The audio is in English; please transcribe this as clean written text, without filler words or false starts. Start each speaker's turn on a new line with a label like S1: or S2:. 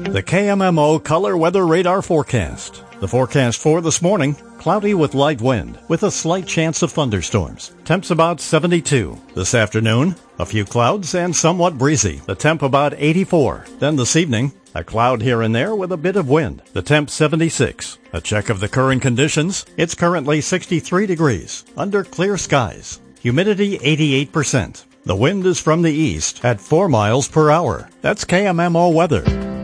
S1: The KMMO Color Weather Radar Forecast. The forecast for this morning, cloudy with light wind, with a slight chance of thunderstorms. Temps about 72. This afternoon, a few clouds and somewhat breezy. The temp about 84. Then this evening, a cloud here and there with a bit of wind. The temp 76. A check of the current conditions. It's currently 63 degrees, under clear skies. Humidity 88%. The wind is from the east at 4 miles per hour. That's KMMO weather.